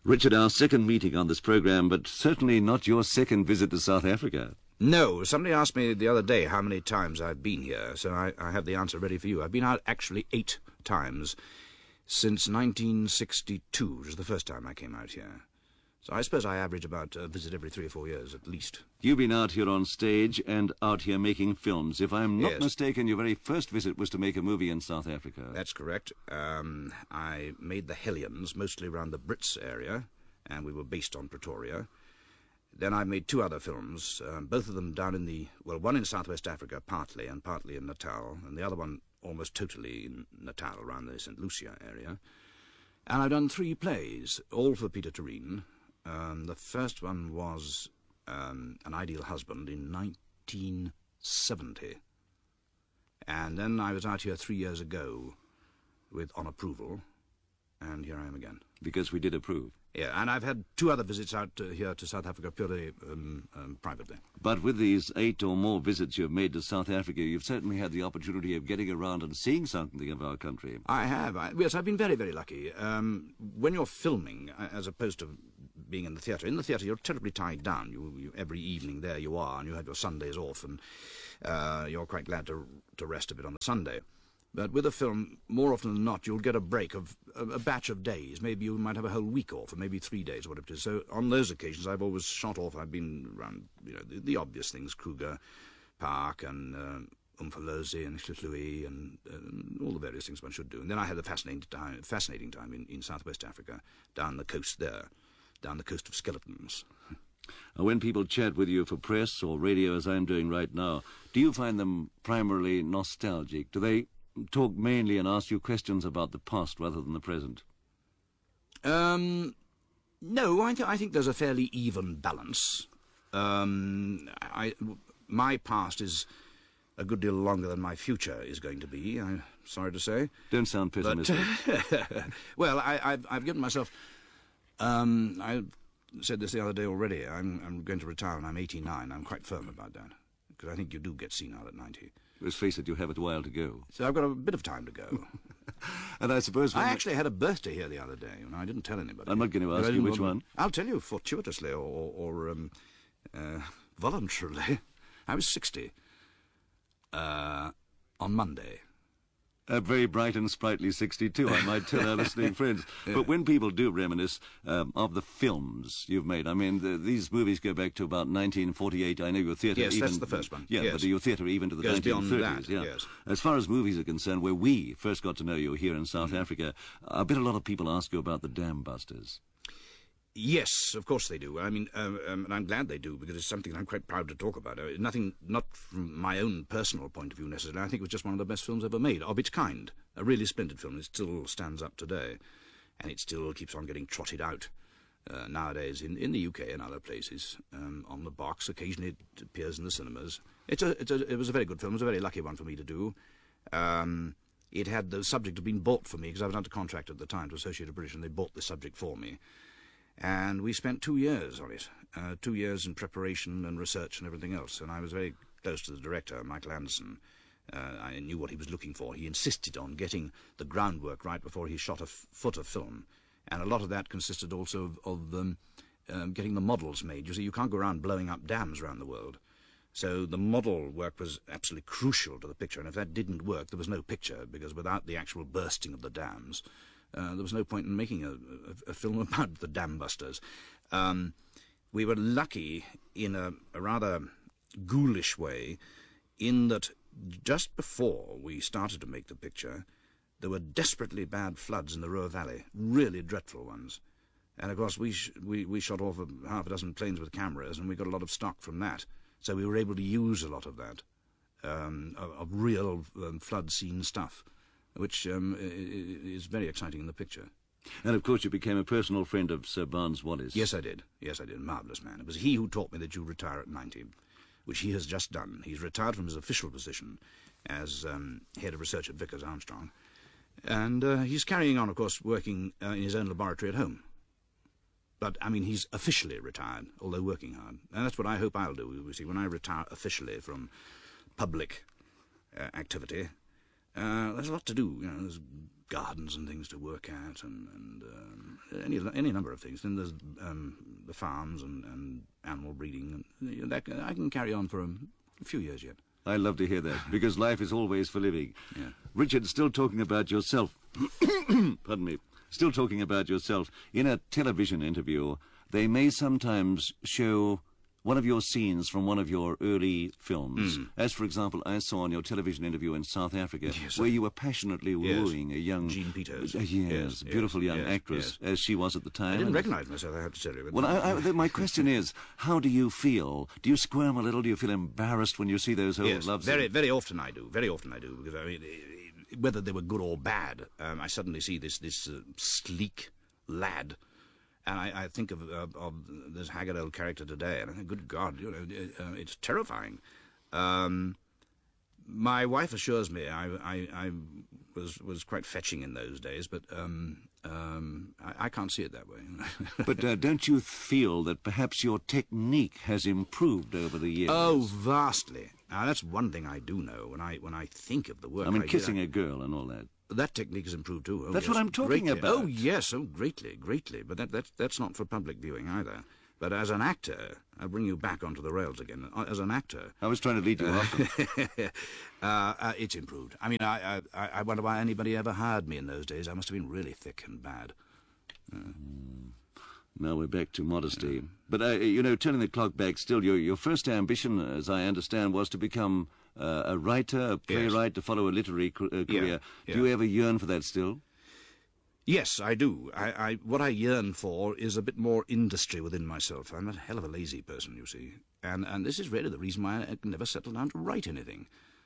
Richard, our second meeting on this programme, but certainly not your second visit to South Africa. No, somebody asked me the other day how many times I've been here, so I have the answer ready for you. I've been out actually 8 times since 1962, which was the first time I came out here. So I suppose I average about a visit every 3 or 4 years at least. You've been out here on stage and out here making films. If I'm not mistaken, your very first visit was to make a movie in South Africa. That's correct. I made The Hellions, mostly around the Brits area, and we were based on Pretoria. Then I made 2 other films, both of them down in one in Southwest Africa, partly, and partly in Natal, and the other one almost totally in Natal, around the St. Lucia area. And I've done 3 plays, all for Peter Turine. The first one was An Ideal Husband in 1970. And then I was out here 3 years ago with On Approval, and here I am again. Because we did approve. Yeah, and I've had 2 other visits out here to South Africa purely privately. But with these 8 or more visits you've made to South Africa, you've certainly had the opportunity of getting around and seeing something of our country. I have. Yes, I've been very, very lucky. When you're filming, as opposed to being in the theatre you're terribly tied down. You every evening there you are, and you have your Sundays off, and you're quite glad to rest a bit on the Sunday. But with a film, more often than not, you'll get a break of a batch of days. Maybe you might have a whole week off, or maybe 3 days, or whatever it is. So on those occasions, I've always shot off. I've been around, the obvious things, Kruger Park and Umfolozi and Hluthlui and all the various things one should do. And then I had a fascinating time in Southwest Africa, down the coast there, down the coast of Skeletons. When people chat with you for press or radio, as I'm doing right now, do you find them primarily nostalgic? Do they talk mainly and ask you questions about the past rather than the present? No, I think there's a fairly even balance. My past is a good deal longer than my future is going to be, I'm sorry to say. Don't sound pessimistic. Well, I've given myself... I said this the other day already. I'm going to retire when I'm 89. I'm quite firm about that, because I think you do get senile at 90. Let's face it, you have a while to go. So I've got a bit of time to go. And I suppose... I actually had a birthday here the other day, and I didn't tell anybody. I'm not going to ask you which one. I'll tell you fortuitously or voluntarily. I was 60 on Monday. A very bright and sprightly 62, I might tell our listening friends. Yeah. But when people do reminisce of the films you've made, I mean, these movies go back to about 1948. I know your theatre... Yes, that's the first one. Yeah, yes. But your theatre even to the 1930s. Beyond that, yeah. Yes. As far as movies are concerned, where we first got to know you here in South Africa, I bet a lot of people ask you about the Dam Busters. Yes, of course they do. I mean, and I'm glad they do, because it's something I'm quite proud to talk about. Nothing, not from my own personal point of view necessarily. I think it was just one of the best films ever made, of its kind. A really splendid film. It still stands up today, and it still keeps on getting trotted out nowadays in the UK and other places, on the box. Occasionally it appears in the cinemas. It was a very good film. It was a very lucky one for me to do. It had the subject had been bought for me, because I was under contract at the time to Associated British, and they bought the subject for me. And we spent 2 years on it, 2 years in preparation and research and everything else. And I was very close to the director, Michael Anderson. I knew what he was looking for. He insisted on getting the groundwork right before he shot a foot of film. And a lot of that consisted also of getting the models made. You see, you can't go around blowing up dams around the world. So the model work was absolutely crucial to the picture. And if that didn't work, there was no picture, because without the actual bursting of the dams... there was no point in making a film about the Dam Busters. We were lucky in a rather ghoulish way, in that just before we started to make the picture, there were desperately bad floods in the Ruhr Valley, really dreadful ones. And of course we shot off half a dozen planes with cameras, and we got a lot of stock from that. So we were able to use a lot of that, of real flood scene stuff, which is very exciting in the picture. And, of course, you became a personal friend of Sir Barnes Wallis. Yes, I did. Yes, I did. Marvellous man. It was he who taught me that you retire at 90, which he has just done. He's retired from his official position as head of research at Vickers Armstrong. And he's carrying on, of course, working in his own laboratory at home. But, I mean, he's officially retired, although working hard. And that's what I hope I'll do. You see, when I retire officially from public activity... there's a lot to do, there's gardens and things to work at, and any number of things. Then there's the farms and animal breeding. And that, I can carry on for a few years yet. I love to hear that, because life is always for living. Yeah. Richard, still talking about yourself. Pardon me. Still talking about yourself. In a television interview, they may sometimes show one of your scenes from one of your early films. As, for example, I saw in your television interview in South Africa, where you were passionately wooing a young... Jean Peters. Beautiful young actress, as she was at the time. I didn't recognise myself, I have to tell you. Well, my question is, how do you feel? Do you squirm a little? Do you feel embarrassed when you see those old love scenes? Very often I do. Very often I do, because, I mean, whether they were good or bad, I suddenly see this sleek lad. And I think of this haggard old character today, and I think, good God, it's terrifying. My wife assures me I was quite fetching in those days, but I can't see it that way. But don't you feel that perhaps your technique has improved over the years? Oh, vastly. Now, that's one thing I do know when I think of the work. I mean, kissing a girl and all that. That technique has improved too. That's what I'm talking about. Oh yes, greatly. But that's not for public viewing either. But as an actor, I'll bring you back onto the rails again. As an actor, I was trying to lead you off. It's improved. I mean, I wonder why anybody ever hired me in those days. I must have been really thick and bad. Now we're back to modesty. But turning the clock back, still, your first ambition, as I understand, was to become a writer, a playwright, to follow a literary career. Yeah. Do you ever yearn for that still? Yes, I do. What I yearn for is a bit more industry within myself. I'm a hell of a lazy person, you see. And this is really the reason why I can never settle down to write anything.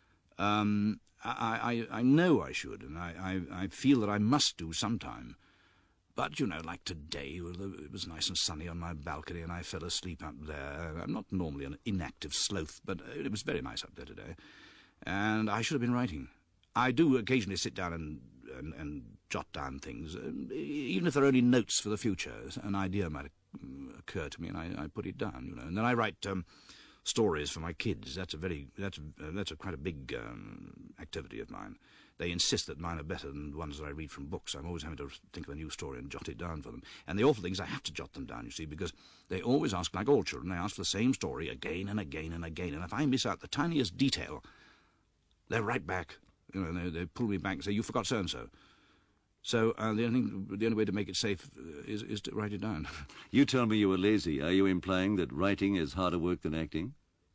I know I should, and I feel that I must do sometime. But, like today, it was nice and sunny on my balcony and I fell asleep up there. I'm not normally an inactive sloth, but it was very nice up there today. And I should have been writing. I do occasionally sit down and jot down things, even if they're only notes for the future. An idea might occur to me and I put it down, And then I write stories for my kids. That's quite a big activity of mine. They insist that mine are better than the ones that I read from books. I'm always having to think of a new story and jot it down for them. And the awful thing is I have to jot them down, you see, because they always ask, like all children, they ask for the same story again and again and again. And if I miss out the tiniest detail, they're right back. They pull me back and say, you forgot so-and-so. So the only way to make it safe is to write it down. You told me you were lazy. Are you implying that writing is harder work than acting?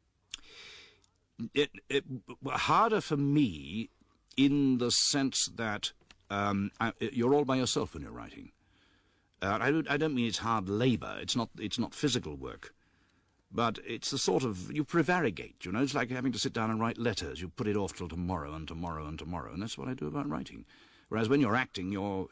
Harder for me in the sense that you're all by yourself when you're writing. I don't mean it's hard labour. It's not physical work. But it's the sort of, you prevaricate, It's like having to sit down and write letters. You put it off till tomorrow and tomorrow and tomorrow, and that's what I do about writing. Whereas when you're acting, you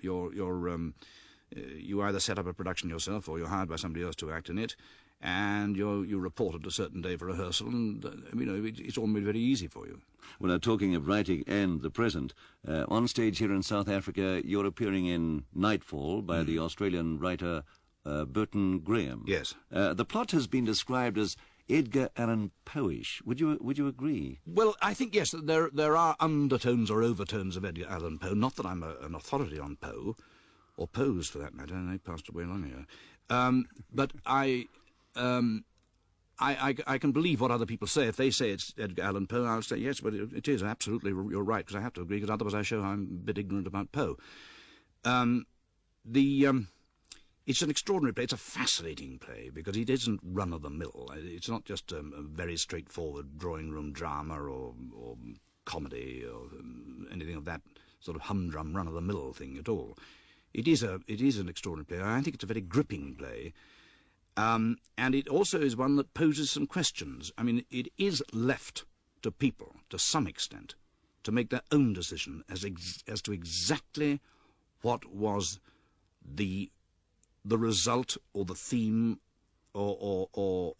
either set up a production yourself or you're hired by somebody else to act in it, and you report at a certain day for rehearsal, and it's all made very easy for you. Well, now, talking of writing and the present, on stage here in South Africa, you're appearing in Nightfall by the Australian writer Burton Graham. Yes. The plot has been described as Edgar Allan Poe-ish. Would you agree? Well, I think, yes, there are undertones or overtones of Edgar Allan Poe. Not that I'm an authority on Poe, or Poes for that matter, and they passed away long ago. But I can believe what other people say. If they say it's Edgar Allan Poe, I'll say, yes, but it is absolutely, you're right, because I have to agree, because otherwise I show I'm a bit ignorant about Poe. It's an extraordinary play. It's a fascinating play, because it isn't run-of-the-mill. It's not just a very straightforward drawing-room drama or comedy or anything of that sort of humdrum run-of-the-mill thing at all. It is an extraordinary play. I think it's a very gripping play. And it also is one that poses some questions. I mean, it is left to people, to some extent, to make their own decision as to exactly what was the result or the theme or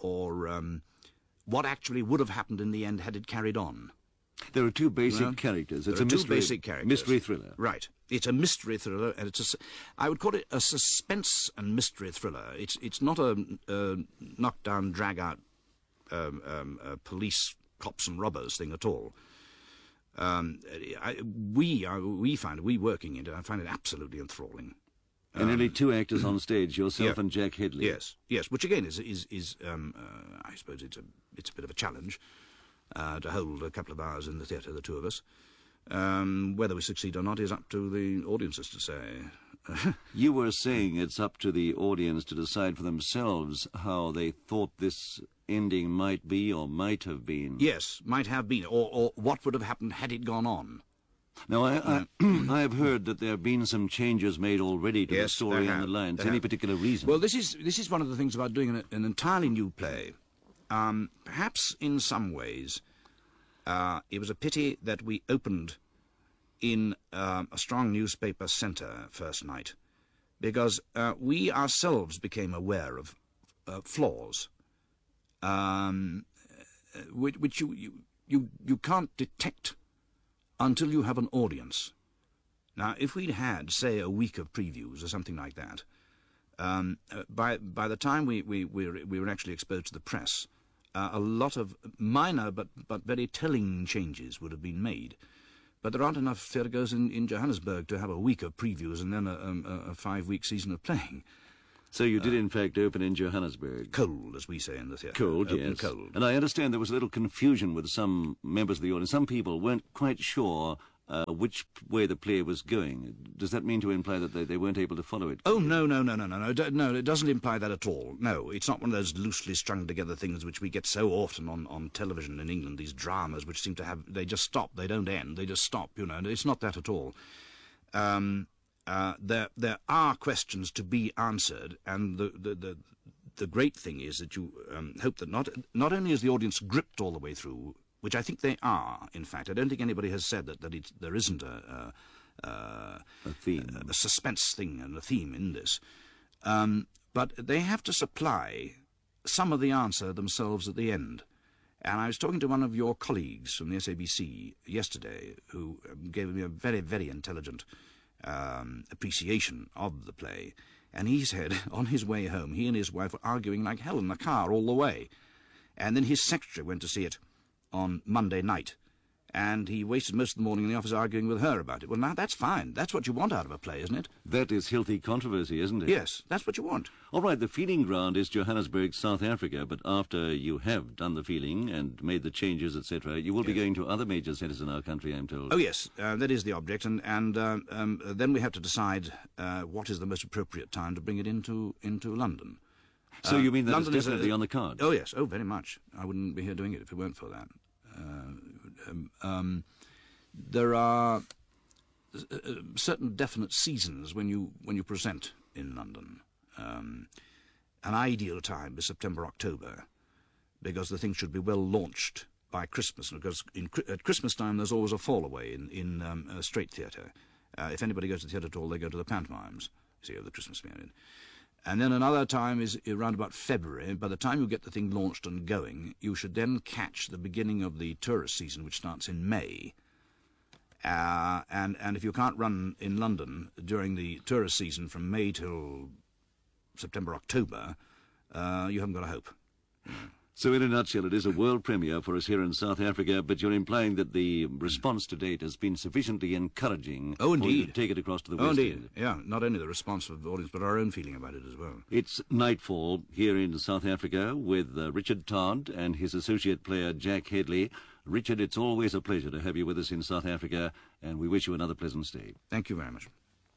what actually would have happened in the end had it carried on. There are two basic characters. It's two basic characters. Mystery thriller. Right. It's a mystery thriller, and I would call it a suspense and mystery thriller. It's not a knock-down, drag-out police, cops and robbers thing at all. We working in it, I find it absolutely enthralling. And only two actors on stage, yourself and Jack Hedley. Yes, which again is I suppose it's a bit of a challenge to hold a couple of hours in the theatre, the two of us. Whether we succeed or not is up to the audiences to say. You were saying it's up to the audience to decide for themselves how they thought this ending might be or might have been. Yes, might have been, or what would have happened had it gone on. Now, I have heard that there have been some changes made already to the story and the lines. Any particular reason? Well, this is one of the things about doing an entirely new play. Perhaps in some ways, it was a pity that we opened in a strong newspaper centre first night, because we ourselves became aware of flaws, which you can't detect until you have an audience. Now, if we'd had, say, a week of previews or something like that, by the time we were actually exposed to the press, a lot of minor but very telling changes would have been made. But there aren't enough theatregoers in Johannesburg to have a week of previews and then a 5-week season of playing. So you did, in fact, open in Johannesburg. Cold, as we say in the theatre. Cold, yes. Cold. And I understand there was a little confusion with some members of the audience. Some people weren't quite sure which way the play was going. Does that mean to imply that they weren't able to follow it? Oh, no, it doesn't imply that at all. No, it's not one of those loosely strung together things which we get so often on television in England, these dramas which seem to have, they just stop, they don't end, they just stop, you know. It's not that at all. There are questions to be answered, and the great thing is that you hope that not only is the audience gripped all the way through, which I think they are, in fact. I don't think anybody has said that there isn't a theme, a suspense thing and a theme in this. But they have to supply some of the answer themselves at the end. And I was talking to one of your colleagues from the SABC yesterday, who gave me a very, very intelligent appreciation of the play. And he said, on his way home, he and his wife were arguing like hell in the car all the way. And then his secretary went to see it on Monday night, and he wasted most of the morning in the office arguing with her about it. Well, now, that's fine. That's what you want out of a play, isn't it? That is healthy controversy, isn't it? Yes, that's what you want. All right, the feeling ground is Johannesburg, South Africa, but after you have done the feeling and made the changes, etc., you will be going to other major centres in our country, I'm told. Oh, yes, that is the object, and then we have to decide what is the most appropriate time to bring it into London. So you mean that London is definitely on the cards? Oh, yes. Oh, very much. I wouldn't be here doing it if it weren't for that. There are certain definite seasons when you present in London. An ideal time is September, October, because the thing should be well launched by Christmas. Because at Christmas time, there's always a fall away in straight theatre. If anybody goes to the theatre at all, they go to the pantomimes, over the Christmas period. And then another time is around about February. By the time you get the thing launched and going, you should then catch the beginning of the tourist season, which starts in May. And if you can't run in London during the tourist season from May till September, October, you haven't got a hope. So in a nutshell, it is a world premiere for us here in South Africa, but you're implying that the response to date has been sufficiently encouraging for you to take it across to the West End. End. Yeah, not only the response of the audience, but our own feeling about it as well. It's nightfall here in South Africa with Richard Todd and his associate player Jack Hedley. Richard, it's always a pleasure to have you with us in South Africa, and we wish you another pleasant stay. Thank you very much.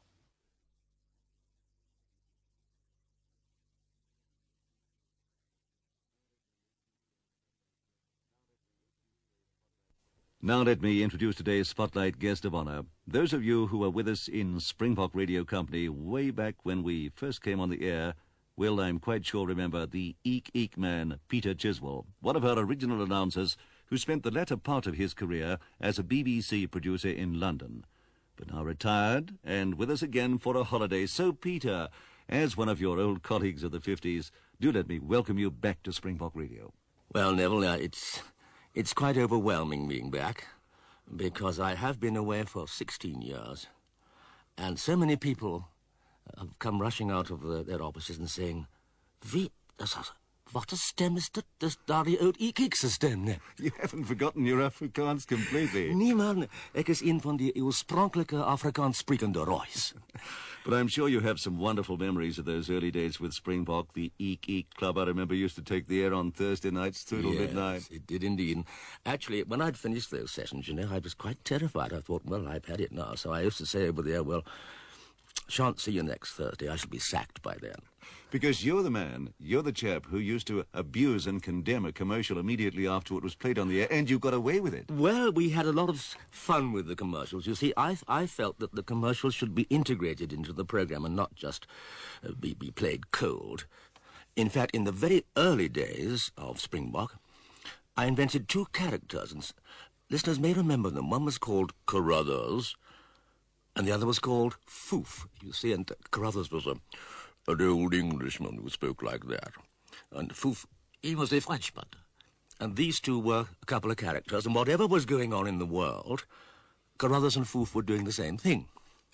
Now let me introduce today's Spotlight guest of honor. Those of you who were with us in Springbok Radio Company way back when we first came on the air will, I'm quite sure, remember the Eek Eek man, Peter Chiswell, one of our original announcers who spent the latter part of his career as a BBC producer in London, but now retired and with us again for a holiday. So, Peter, as one of your old colleagues of the 50s, do let me welcome you back to Springbok Radio. Well, Neville, it's quite overwhelming being back, because I have been away for 16 years, and so many people have come rushing out of their offices and saying, "Wie, Wat 'n stem is dit? Dis daardie ou Ikik se stem, né? You haven't forgotten your Afrikaans completely. Nee man, ek is een van die oorspronklike Afrikaans sprekende Roy's. But I'm sure you have some wonderful memories of those early days with Springbok, the Eek Eek Club. I remember used to take the air on Thursday nights through till midnight. It did indeed. Actually, when I'd finished those sessions, you know, I was quite terrified. I thought, well, I've had it now. So I used to say over there, well, shan't see you next Thursday. I shall be sacked by then. Because you're the chap who used to abuse and condemn a commercial immediately after it was played on the air, and you got away with it. Well, we had a lot of fun with the commercials. You see, I felt that the commercials should be integrated into the program and not just be played cold. In fact, in the very early days of Springbok, I invented two characters, and listeners may remember them. One was called Carruthers, and the other was called Foof. You see, and Carruthers was an old Englishman who spoke like that. And Foof, he was a Frenchman. And these two were a couple of characters, and whatever was going on in the world, Carruthers and Foof were doing the same thing.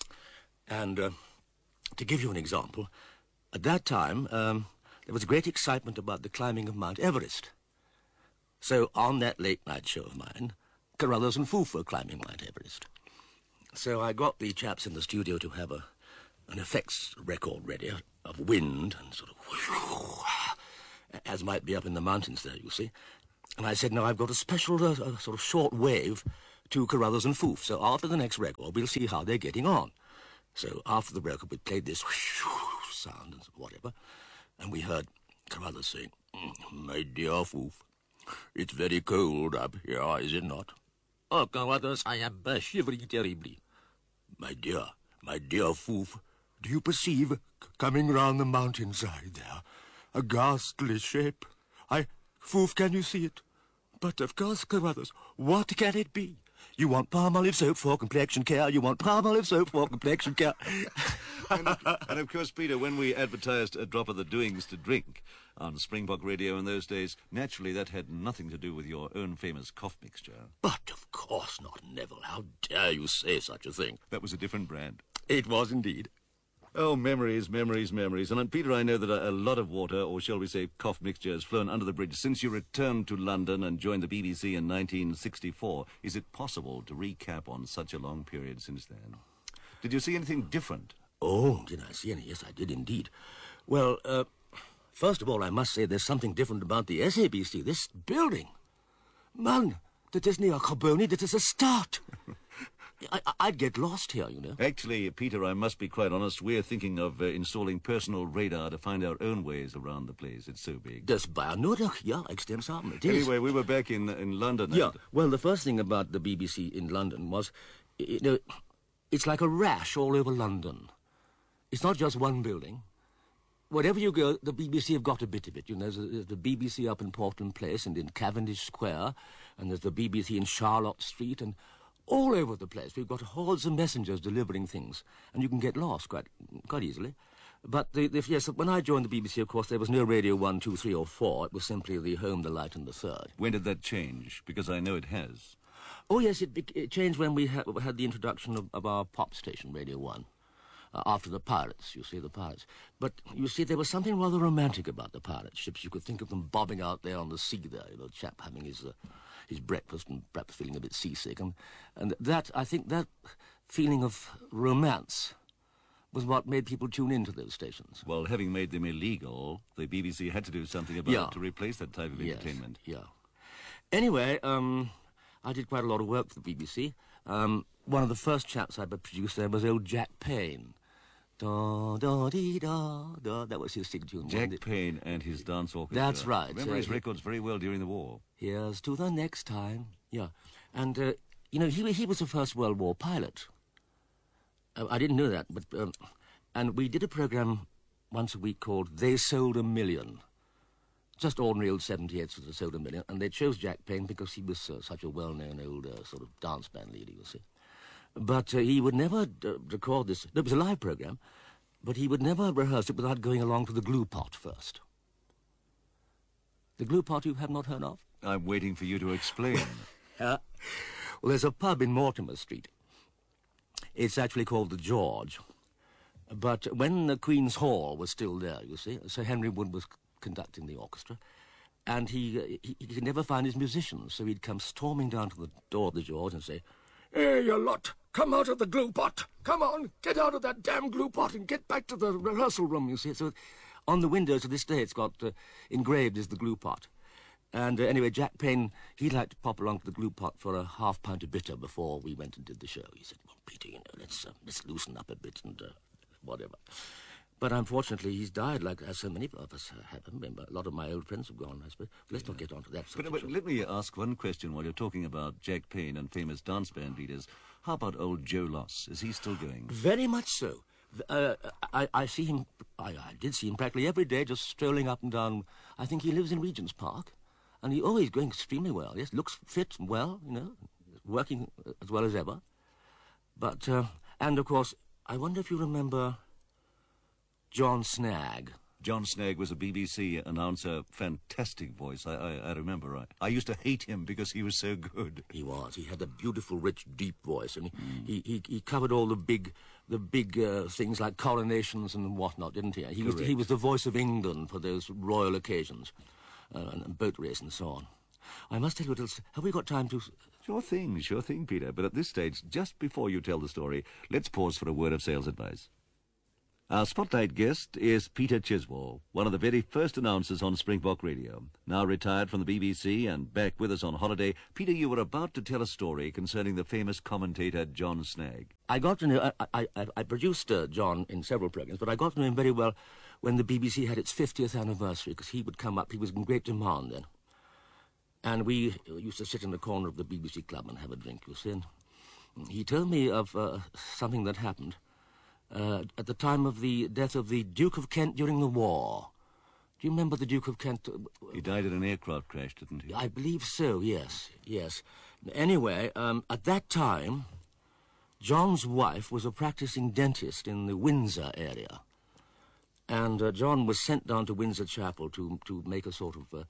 And to give you an example, at that time, there was great excitement about the climbing of Mount Everest. So on that late-night show of mine, Carruthers and Foof were climbing Mount Everest. So I got the chaps in the studio to have an effects record ready of wind and sort of as might be up in the mountains there, you see. And I said, no, I've got a special sort of short wave to Carruthers and Foof. So after the next record, we'll see how they're getting on. So after the record, we played this sound and whatever, and we heard Carruthers saying, my dear Foof, it's very cold up here, is it not? Oh, Carruthers, I am shivering terribly. My dear Foof, do you perceive, coming round the mountainside there, a ghastly shape? Foof, can you see it? But of course, Carruthers, what can it be? You want palm-olive soap for complexion care. You want palm-olive soap for complexion care. and of course, Peter, when we advertised a drop of the doings to drink on Springbok Radio in those days, naturally that had nothing to do with your own famous cough mixture. But of course not, Neville. How dare you say such a thing? That was a different brand. It was indeed. Oh, memories, memories, memories. And Peter, I know that a lot of water, or shall we say cough mixture, has flown under the bridge since you returned to London and joined the BBC in 1964. Is it possible to recap on such a long period since then? Did you see anything different? Oh, did I see any? Yes, I did indeed. Well, first of all, I must say there's something different about the SABC, this building. Man, dit is nie 'n gebou nie, dit is a start. I'd get lost here, you know. Actually, Peter, I must be quite honest, we're thinking of installing personal radar to find our own ways around the place. It's so big. Dis baie nodig. Ja, ek stem saam. It is. Anyway, we were back in London. Yeah, well, the first thing about the BBC in London was, you know, it's like a rash all over London. It's not just one building. Wherever you go, the BBC have got a bit of it. You know, there's the BBC up in Portland Place and in Cavendish Square, and there's the BBC in Charlotte Street, and all over the place. We've got hordes of messengers delivering things, and you can get lost quite easily. But yes, when I joined the BBC, of course, there was no Radio 1, 2, 3, or 4. It was simply the Home, the Light, and the Third. When did that change? Because I know it has. Oh, yes, it changed when we had the introduction of our pop station, Radio 1. After the pirates, you see, the pirates. But, you see, there was something rather romantic about the pirate ships. You could think of them bobbing out there on the sea there, you know, the chap having his breakfast and perhaps feeling a bit seasick. And that, I think that feeling of romance was what made people tune into those stations. Well, having made them illegal, the BBC had to do something about it to replace that type of entertainment. Yeah. Anyway, I did quite a lot of work for the BBC. One of the first chaps I produced there was old Jack Payne. Da, da, dee, da, da. That was his signature. Jack Payne and his dance orchestra. That's right. I remember his records very well during the war. Here's to the next time. Yeah. And, you know, he was a First World War pilot. I didn't know that, but... and we did a programme once a week called They Sold a Million. Just ordinary old 78s that sold a million. And they chose Jack Payne because he was such a well-known old sort of dance band leader, you see. But he would never record this. It was a live program, but he would never rehearse it without going along to the glue pot first. The glue pot you have not heard of? I'm waiting for you to explain. Well, there's a pub in Mortimer Street. It's actually called the George. But when the Queen's Hall was still there, you see, Sir Henry Wood was conducting the orchestra, and he could never find his musicians, so he'd come storming down to the door of the George and say, "Hey, you lot, come out of the glue pot. Come on, get out of that damn glue pot and get back to the rehearsal room," you see. So on the windows to this day, it's got engraved as the glue pot. And anyway, Jack Payne, he'd like to pop along to the glue pot for a half pint of bitter before we went and did the show. He said, "Well, Peter, you know, let's loosen up a bit and whatever." But unfortunately, he's died, like as so many of us have. A lot of my old friends have gone, I suppose. Let's not get on to that subject. But let me ask one question while you're talking about Jack Payne and famous dance band leaders. How about old Joe Loss? Is he still going? Very much so. I see him, I did see him practically every day just strolling up and down. I think he lives in Regent's Park. And he's going extremely well. Yes, looks fit and well, you know, working as well as ever. But, and of course, I wonder if you remember John Snagg. John Snagg was a BBC announcer, fantastic voice. I remember. I used to hate him because he was so good. He was. He had a beautiful, rich, deep voice, and he covered all the big things like coronations and whatnot, didn't he? He was the voice of England for those royal occasions. And boat race and so on. I must tell you a little... Have we got time to... Sure thing, Peter. But at this stage, just before you tell the story, let's pause for a word of sales advice. Our spotlight guest is Peter Chiswell, one of the very first announcers on Springbok Radio. Now retired from the BBC and back with us on holiday, Peter, you were about to tell a story concerning the famous commentator John Snagg. I got to know... I produced John in several programs, but I got to know him very well when the BBC had its 50th anniversary, because he would come up. He was in great demand then. And we used to sit in the corner of the BBC club and have a drink, you see. And he told me of something that happened at the time of the death of the Duke of Kent during the war. Do you remember the Duke of Kent? He died in an aircraft crash, didn't he? I believe so, yes. Anyway, at that time, John's wife was a practicing dentist in the Windsor area. And John was sent down to Windsor Chapel to make a sort of,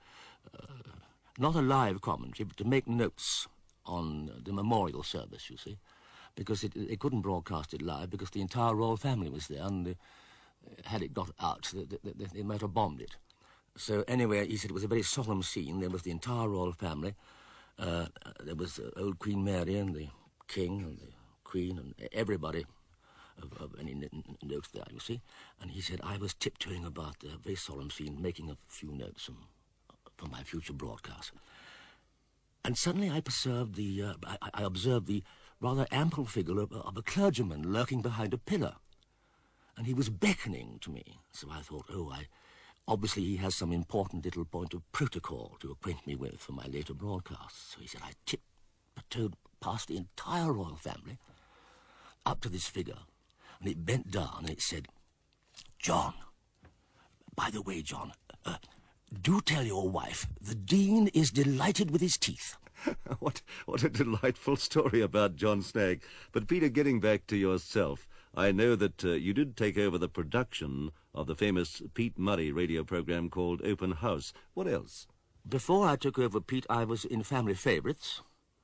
not a live commentary, but to make notes on the memorial service, you see, because they couldn't broadcast it live because the entire royal family was there, and had it got out, they might have bombed it. So anyway, he said it was a very solemn scene. There was the entire royal family. There was old Queen Mary and the King and the Queen and everybody of any notes there, you see. And he said, I was tiptoeing about the very solemn scene, making a few notes for my future broadcast. And suddenly I observed the rather ample figure of a clergyman lurking behind a pillar. And he was beckoning to me. So I thought, obviously he has some important little point of protocol to acquaint me with for my later broadcasts. So he said, I tiptoed past the entire royal family up to this figure. And it bent down and it said, John, by the way, John, do tell your wife the Dean is delighted with his teeth. What a delightful story about John Snagg. But, Peter, getting back to yourself, I know that you did take over the production of the famous Pete Murray radio program called Open House. What else? Before I took over, Pete, I was in Family Favourites.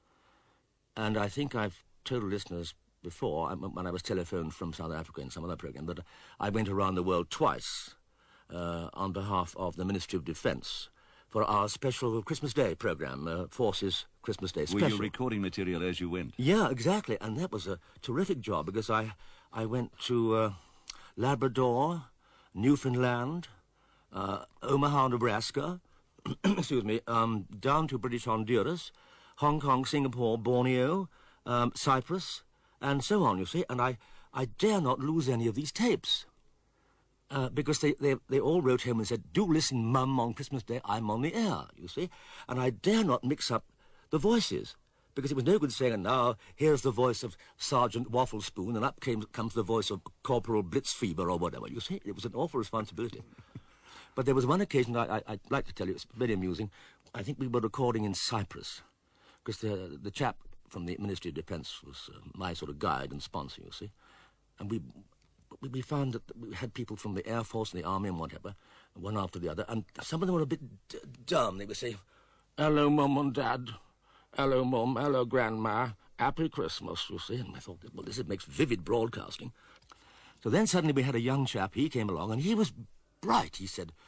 And I think I've told listeners before, when I was telephoned from South Africa in some other program, that I went around the world twice on behalf of the Ministry of Defence for our special Christmas Day program, Forces Christmas Day Special. Were you recording material as you went? Yeah, exactly, and that was a terrific job because I went to Labrador, Newfoundland, Omaha, Nebraska, excuse me, down to British Honduras, Hong Kong, Singapore, Borneo, Cyprus, and so on, you see. And I dare not lose any of these tapes. Because they all wrote home and said, do listen, Mum, on Christmas Day, I'm on the air, you see. And I dare not mix up the voices, because it was no good saying, and now here's the voice of Sergeant Wafflespoon, and up comes the voice of Corporal Blitzfeber or whatever, you see. It was an awful responsibility. But there was one occasion I'd like to tell you, it's very amusing. I think we were recording in Cyprus, because the chap from the Ministry of Defence was my sort of guide and sponsor, you see. And we found that we had people from the Air Force and the Army and whatever, one after the other, and some of them were a bit dumb. They would say, hello, Mum and Dad. Hello, Mum. Hello, Grandma. Happy Christmas, you see. And I thought, well, this makes vivid broadcasting. So then suddenly we had a young chap. He came along, and he was bright. He said,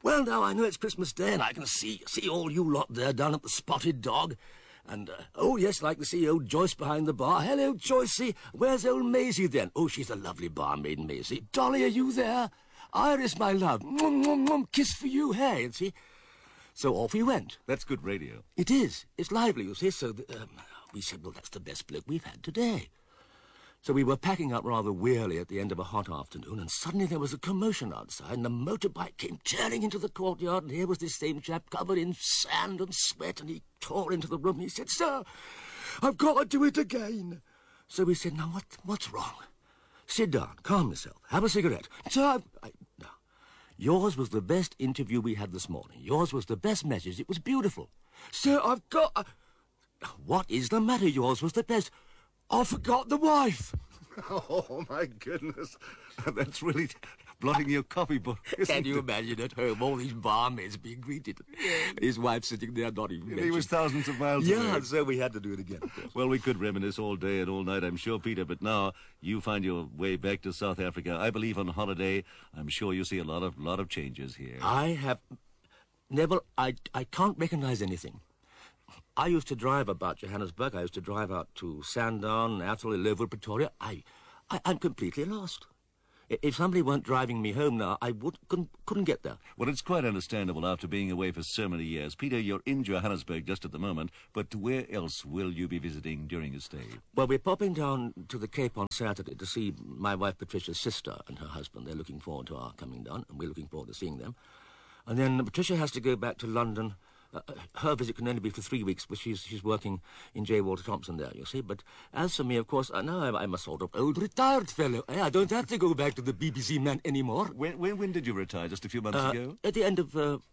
Well, now, I know it's Christmas Day, and I can see all you lot there down at the Spotted Dog. And, oh, yes, like to see old Joyce behind the bar. Hello, Joycey. Where's old Maisie, then? Oh, she's a lovely barmaid, Maisie. Dolly, are you there? Iris, my love. Mwah, mwah, mwah. Kiss for you, hey, and see? So off we went. That's good radio. It is. It's lively, you see. So we said, well, that's the best bloke we've had today. So we were packing up rather wearily at the end of a hot afternoon, and suddenly there was a commotion outside, and the motorbike came tearing into the courtyard, and here was this same chap covered in sand and sweat, and he tore into the room, and he said, "Sir, I've got to do it again." So we said, "Now, what's wrong? Sit down, calm yourself, have a cigarette." "Sir, no. Yours was the best interview we had this morning. Yours was the best message. It was beautiful." "Sir, I've got..." "What is the matter? Yours was the best." "I forgot the wife." Oh, my goodness. That's really blotting your copybook, isn't Can you it? imagine at home all these barmaids being greeted? His wife sitting there not even He was thousands of miles Yeah, away. so we had to do it again, of course. Well, we could reminisce all day and all night, I'm sure, Peter, but now you find your way back to South Africa. I believe on holiday. I'm sure you see a lot of changes here. I have... Neville, I can't recognize anything. I used to drive about Johannesburg. I used to drive out to Sandown, Atholl, Lowood, Pretoria. I'm completely lost. If somebody weren't driving me home now, I couldn't get there. Well, it's quite understandable after being away for so many years. Peter, you're in Johannesburg just at the moment, but where else will you be visiting during your stay? Well, we're popping down to the Cape on Saturday to see my wife Patricia's sister and her husband. They're looking forward to our coming down, and we're looking forward to seeing them. And then Patricia has to go back to London. Her visit can only be for 3 weeks, but she's working in J. Walter Thompson there, you see. But as for me, of course, now I'm a sort of old retired fellow. I don't have to go back to the BBC man anymore. When did you retire? Just a few months ago? At the end of the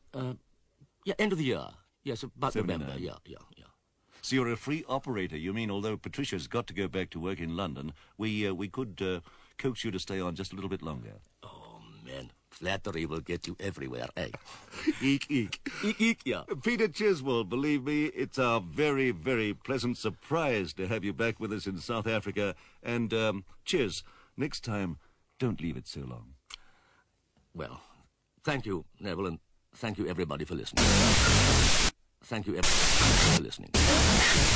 year. Yes, about 79. November. Yeah. So you're a free operator. You mean although Patricia's got to go back to work in London, we could coax you to stay on just a little bit longer. Oh, man. Flattery will get you everywhere, eh? Eek, eek. Eek, eek, yeah. Peter Chiswell, believe me, it's a very, very pleasant surprise to have you back with us in South Africa. And, cheers. Next time, don't leave it so long. Well, thank you, Neville, and thank you, everybody, for listening. Thank you, everybody, for listening.